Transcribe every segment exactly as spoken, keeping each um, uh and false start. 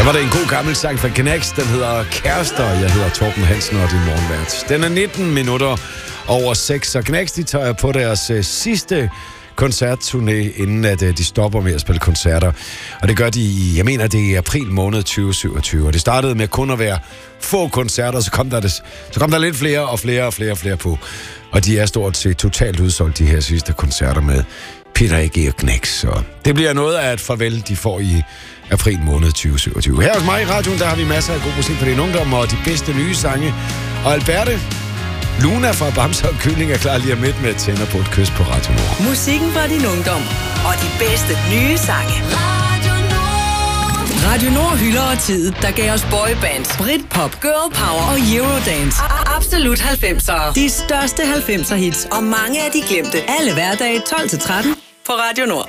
Der var der en god gammel sang fra Knax, den hedder Kærester. Jeg hedder Torben Hansen, og det er morgenvært. Den er nitten minutter over seks, og Knax, de tager på deres øh, sidste koncertturné, inden at øh, de stopper med at spille koncerter. Og det gør de i, jeg mener, det er i april måned tyve syvogtyve. Og det startede med kun at være få koncerter, så kom der, det, så kom der lidt flere og flere og flere og flere på. Og de er stort set totalt udsolgt, de her sidste koncerter med Peter A G og Knax. Så det bliver noget af et farvel, de får i april måned tyve syvogtyve. Her hos mig i radioen, der har vi masser af god musik for din ungdom og de bedste nye sange. Og Alberte, Luna fra Bamse og Kylling er klar lige om lidt med at tænde på et kys på Radio Nord. Musikken fra din ungdom og de bedste nye sange. Radio Nord. Radio Nord hylder tid, der gav os boybands, Britpop, Girl Power og Eurodance. Absolut halvfemsere. De største halvfemser hits og mange af de glemte. Alle hverdage tolv til tretten på Radio Nord.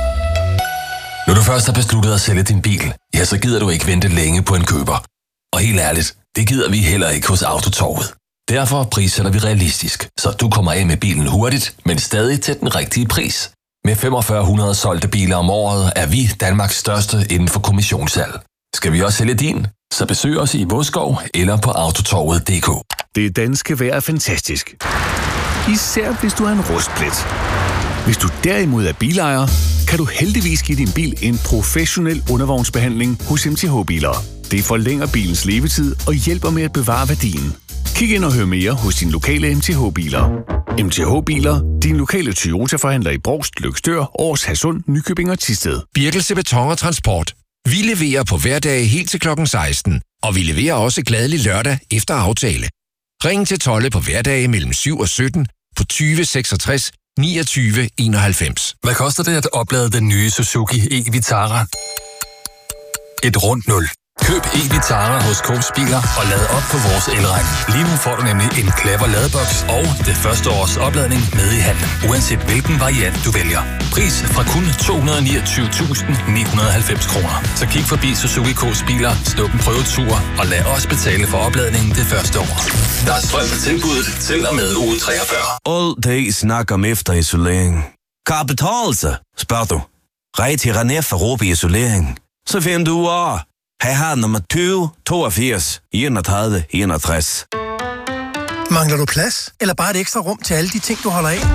Når du først har besluttet at sælge din bil, ja, så gider du ikke vente længe på en køber. Og helt ærligt, det gider vi heller ikke hos Autotorvet. Derfor prissætter vi realistisk, så du kommer af med bilen hurtigt, men stadig til den rigtige pris. Med fyrre fem hundrede solgte biler om året er vi Danmarks største inden for kommissionssalg. Skal vi også sælge din? Så besøg os i Vodskov eller på autotorvet punktum d k. Det danske vejr er fantastisk. Især hvis du er en rustplet. Hvis du derimod er bilejer, kan du heldigvis give din bil en professionel undervognsbehandling hos M T H Biler. Det forlænger bilens levetid og hjælper med at bevare værdien. Kig ind og hør mere hos din lokale M T H Biler. M T H Biler, din lokale Toyota-forhandler i Brovst, Løgstør, Aars, Hadsund, Nykøbing og Thisted. Birkelse Beton og Transport. Vi leverer på hverdage helt til klokken seksten, og vi leverer også glædelig lørdag efter aftale. Ring til Tolle på hverdage mellem syv og sytten på tyve seksogtres niogtyve enoghalvfems. Hvad koster det at oplade den nye Suzuki e-Vitara? Et rundt nul. Køb e-Vitara hos Coop Biler og lad op på vores elregning. Lige nu får du nemlig en Clever ladeboks og det første års opladning med i handlen, uanset hvilken variant du vælger. Pris fra kun to hundrede niogtyve tusind ni hundrede og halvfems kroner. Så kig forbi Suzuki Coop Biler, snup en prøvetur og lad os betale for opladningen det første år. Der er strøm på tilbuddet til og med uge treogfyrre. All day snak om efterisolering. Kan det betale sig, spørger du? Rej til René for Råbe Isolering. Så finder du over. Her har nummer tyve toogfirs enogtredive enogtres. Mangler du plads? Eller bare et ekstra rum til alle de ting, du holder af?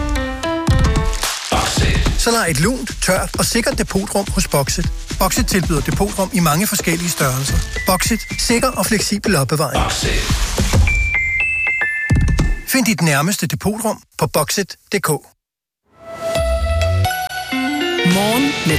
Boxit. Så lad et lunt, tørt og sikkert depotrum hos Boxit. Boxit tilbyder depotrum i mange forskellige størrelser. Boxit. Sikker og fleksibel opbevaring. Boxit. Find dit nærmeste depotrum på boxit punktum d k. Morgen med